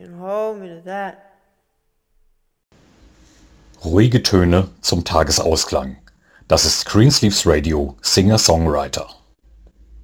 can hold me to that. Ruhige Töne zum Tagesausklang. Das ist Greensleeves Radio Singer-Songwriter.